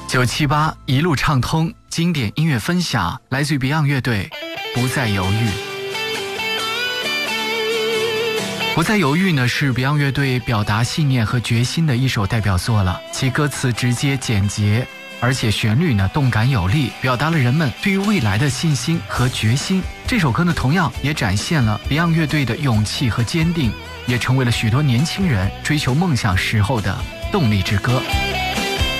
978一路畅通，经典音乐分享来自于 Beyond 乐队《不再犹豫》。不再犹豫呢，是 Beyond 乐队表达信念和决心的一首代表作了。其歌词直接简洁，而且旋律呢动感有力，表达了人们对于未来的信心和决心。这首歌呢，同样也展现了 Beyond 乐队的勇气和坚定，也成为了许多年轻人追求梦想时候的动力之歌。